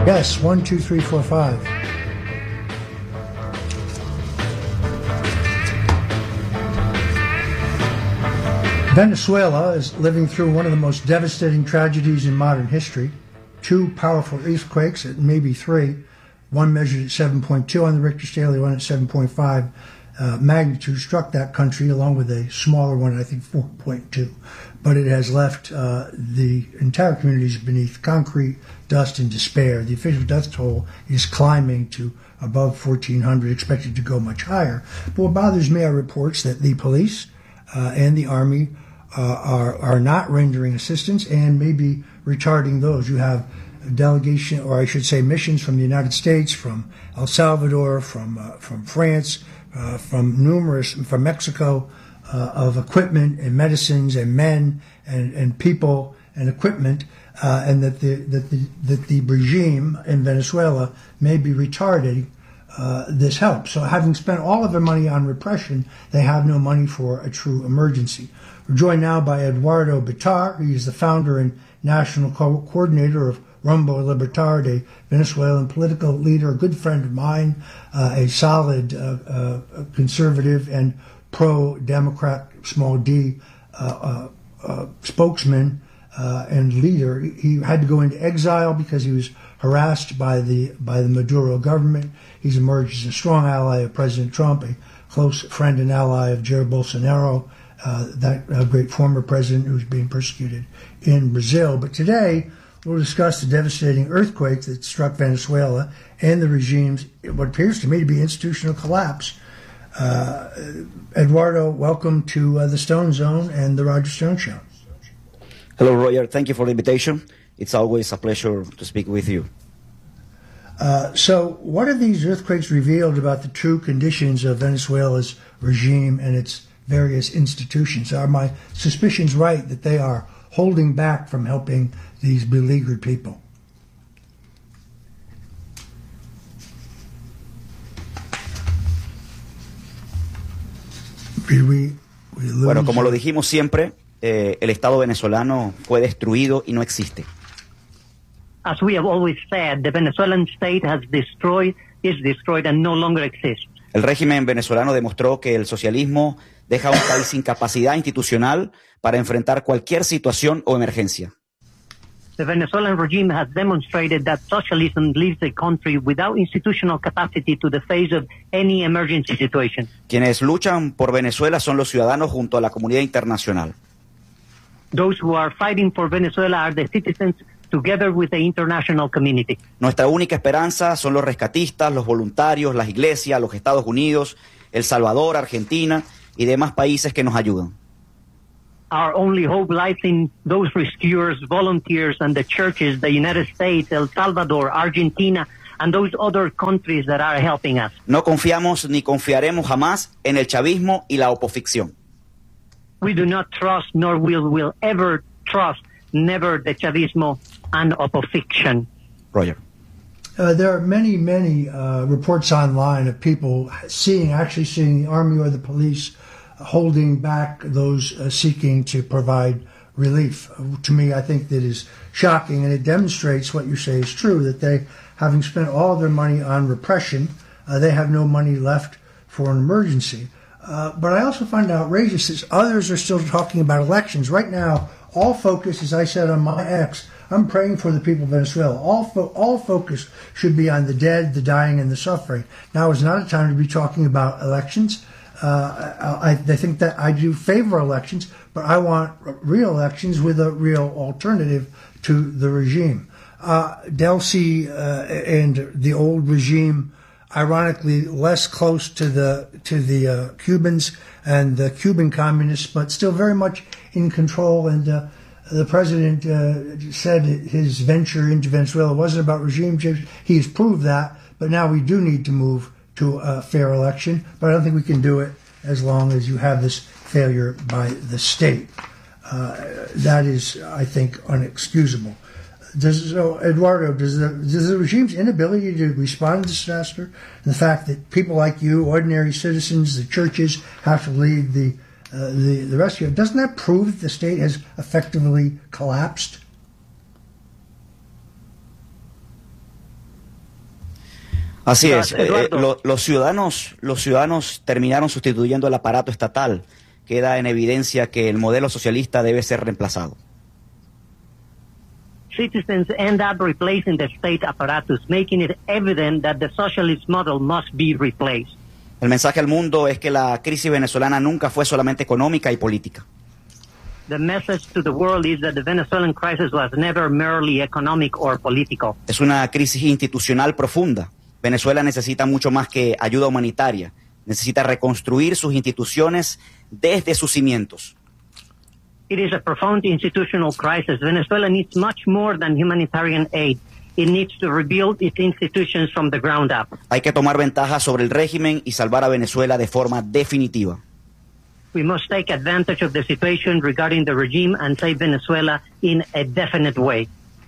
Yes, 1, 2, 3, 4, 5. Venezuela is living through one of the most devastating tragedies in modern history. 2 powerful earthquakes, maybe 3. One measured at 7.2 on the Richter scale, the one at 7.5 magnitude, struck that country, along with a smaller one, I think 4.2. But it has left the entire communities beneath concrete, dust, and despair. The official death toll is climbing to above 1,400, expected to go much higher. But what bothers me are reports that the police and the army are not rendering assistance and maybe retarding those. You have a delegation, or I should say missions from the United States, from El Salvador, from France, from Mexico, of equipment and medicines and men and people and equipment, and that the regime in Venezuela may be retarding this help. So having spent all of their money on repression, they have no money for a true emergency. We're joined now by Eduardo Bitar. He is the founder and national coordinator of Rumbo Libertad, a Venezuelan political leader, a good friend of mine, a solid conservative and pro-democrat, small d, spokesman and leader. He had to go into exile because he was harassed by the Maduro government. He's emerged as a strong ally of President Trump, a close friend and ally of Jair Bolsonaro, that great former president who's being persecuted in Brazil. But today, we'll discuss the devastating earthquake that struck Venezuela and the regime's, what appears to me to be institutional collapse. Eduardo, welcome to the Stone Zone and the Roger Stone Show. Hello, Roger. Thank you for the invitation. It's always a pleasure to speak with you. So what have these earthquakes revealed about the true conditions of Venezuela's regime and its various institutions? Are my suspicions right that they are holding back from helping these beleaguered people? Bueno, como lo dijimos siempre, el Estado venezolano fue destruido y no existe. As we have always said, the Venezuelan state is destroyed and no longer exists. El régimen venezolano demostró que el socialismo deja a un país sin capacidad institucional para enfrentar cualquier situación o emergencia. The Venezuelan regime has demonstrated that socialism leaves the country without institutional capacity to the face of any emergency situation. Quienes luchan por Venezuela son los ciudadanos junto a la comunidad internacional. Those who are fighting for Venezuela are the citizens together with the international community. Nuestra única esperanza son los rescatistas, los voluntarios, las iglesias, los Estados Unidos, El Salvador, Argentina y demás países que nos ayudan. Our only hope lies in those rescuers, volunteers, and the churches, the United States, El Salvador, Argentina, and those other countries that are helping us. No confiamos ni confiaremos jamás en el chavismo y la opoficción. We do not trust, nor will ever trust, never the chavismo and opposition. Roger. There are many reports online of people actually seeing the army or the police holding back those seeking to provide relief. To me, I think that is shocking, and it demonstrates what you say is true, that they, having spent all their money on repression, they have no money left for an emergency. But I also find it outrageous that others are still talking about elections. Right now, all focus, as I said on my X, I'm praying for the people of Venezuela. All focus should be on the dead, the dying, and the suffering. Now is not a time to be talking about elections. I think that I do favor elections, but I want real elections with a real alternative to the regime. Delcy and the old regime, ironically, less close to the Cubans and the Cuban communists, but still very much in control. And the president said his venture into Venezuela wasn't about regime change. He has proved that, but now we do need to move to a fair election, but I don't think we can do it as long as you have this failure by the state. That is, I think, unexcusable. Eduardo, does the regime's inability to respond to disaster, and the fact that people like you, ordinary citizens, the churches, have to lead the rescue, doesn't that prove that the state has effectively collapsed? Así es. Eduardo. Los ciudadanos terminaron sustituyendo el aparato estatal. Queda en evidencia que el modelo socialista debe ser reemplazado. Citizens end up replacing the state apparatus, making it evident that the socialist model must be replaced. El mensaje al mundo es que la crisis venezolana nunca fue solamente económica y política. The message to the world is that the Venezuelan crisis was never merely economic or political. Es una crisis institucional profunda. Venezuela necesita mucho más que ayuda humanitaria. Necesita reconstruir sus instituciones desde sus cimientos. It is a profound institutional crisis. Venezuela needs much more than humanitarian aid. It needs to rebuild its institutions from the ground up. Hay que tomar ventaja sobre el régimen y salvar a Venezuela de forma definitiva. We must take advantage of the situation regarding the regime and save Venezuela in a definite way.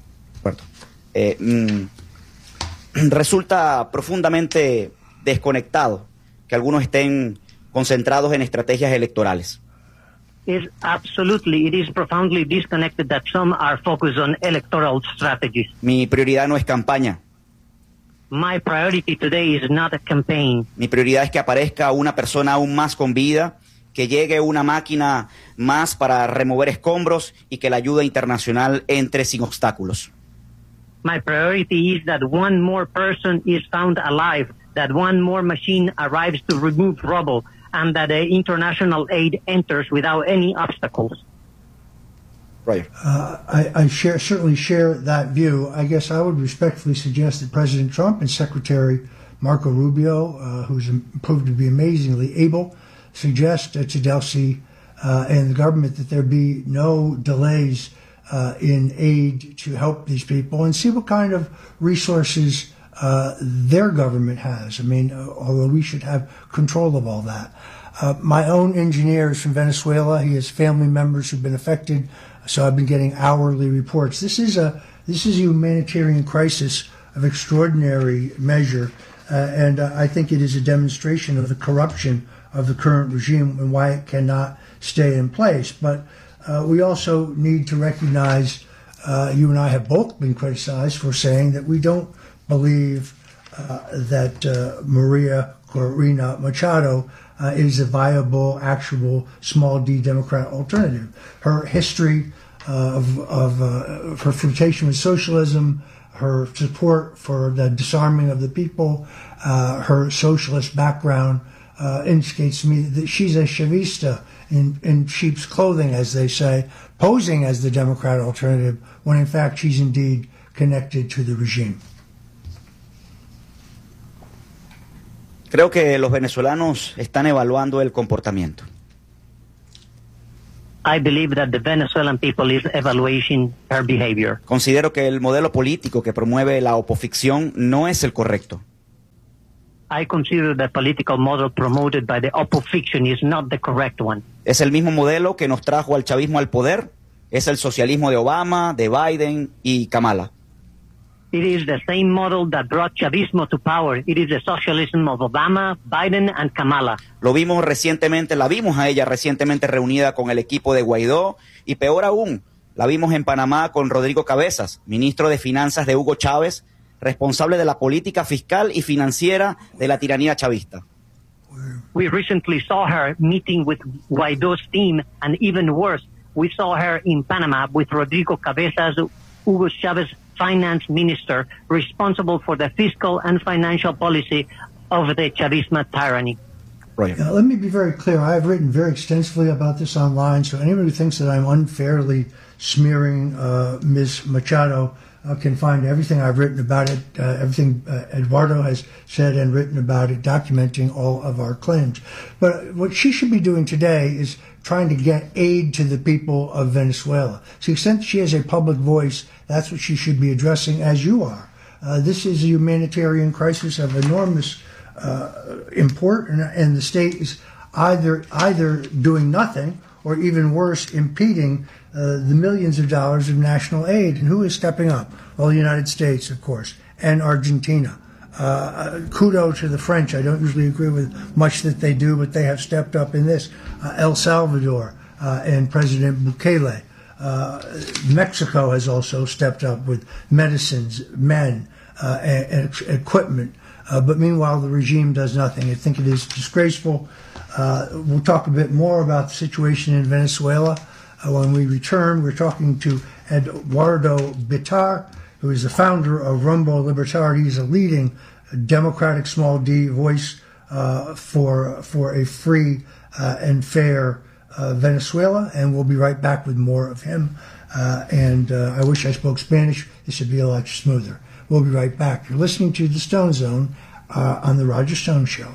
Resulta profundamente desconectado que algunos estén concentrados en estrategias electorales. It is profoundly disconnected that some are focused on electoral strategies. Mi prioridad no es campaña. My priority today is not a campaign. Mi prioridad es que aparezca una persona aún más con vida, que llegue una máquina más para remover escombros y que la ayuda internacional entre sin obstáculos. My priority is that one more person is found alive, that one more machine arrives to remove rubble, and that international aid enters without any obstacles. Roger. I certainly share that view. I guess I would respectfully suggest that President Trump and Secretary Marco Rubio, who's proved to be amazingly able, suggest to Delcy and the government that there be no delays in aid to help these people, and see what kind of resources their government has. I mean, although we should have control of all that. My own engineer is from Venezuela. He has family members who've been affected, so I've been getting hourly reports. This is a humanitarian crisis of extraordinary measure, and I think it is a demonstration of the corruption of the current regime and why it cannot stay in place. But we also need to recognize, you and I have both been criticized for saying that we don't believe that Maria Corina Machado is a viable, actual, small d Democrat alternative. Her history of her flirtation with socialism, her support for the disarming of the people, her socialist background indicates to me that she's a Chavista in sheep's clothing, as they say, posing as the Democrat alternative, when in fact she's indeed connected to the regime. Creo que los venezolanos están evaluando el comportamiento. I believe that the Venezuelan people is evaluating her behavior. Considero que el modelo político que promueve la oposición no es el correcto. I consider the political model promoted by the opposition is not the correct one. Es el mismo modelo que nos trajo al chavismo al poder. Es el socialismo de Obama, de Biden y Kamala. It is the same model that brought Chavismo to power. It is the socialism of Obama, Biden, and Kamala. La vimos a ella recientemente reunida con el equipo de Guaidó y peor aún, la vimos en Panamá con Rodrigo Cabezas, ministro de Finanzas de Hugo Chávez, responsable de la política fiscal y financiera de la tiranía chavista. We recently saw her meeting with Guaido's team, and even worse, we saw her in Panama with Rodrigo Cabezas, Hugo Chávez finance minister responsible for the fiscal and financial policy of the Chavismo tyranny. Right. Let me be very clear. I have written very extensively about this online, so anyone who thinks that I'm unfairly smearing Ms. Machado can find everything I've written about it, everything Eduardo has said and written about it, documenting all of our claims. But what she should be doing today is trying to get aid to the people of Venezuela. To the extent she has a public voice, that's what she should be addressing, as you are. This is a humanitarian crisis of enormous import, and the state is either doing nothing or, even worse, impeding the millions of dollars of national aid. And who is stepping up? Well, the United States, of course, and Argentina. Kudos to the French. I don't usually agree with much that they do, but they have stepped up in this. El Salvador and President Bukele. Mexico has also stepped up with medicines, men, and equipment. But meanwhile, the regime does nothing. I think it is disgraceful. We'll talk a bit more about the situation in Venezuela when we return. We're talking to Eduardo Bitar, who is the founder of Rumbo Libertad. He's a leading democratic small d voice for a free and fair Venezuela, and we'll be right back with more of him. I wish I spoke Spanish. This would be a lot smoother. We'll be right back. You're listening to The Stone Zone on The Roger Stone Show.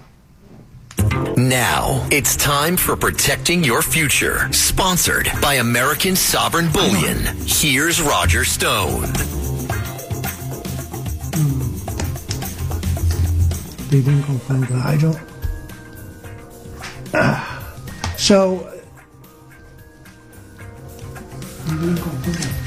Now, it's time for Protecting Your Future, sponsored by American Sovereign Bullion. Here's Roger Stone. I don't... So...